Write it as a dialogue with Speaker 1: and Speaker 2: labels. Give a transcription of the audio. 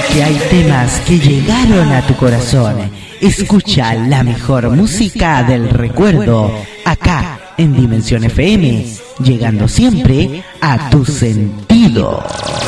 Speaker 1: porque hay temas que llegaron a tu corazón. Escucha la mejor música del recuerdo, acá en Dimensión FM, llegando siempre a tus sentidos.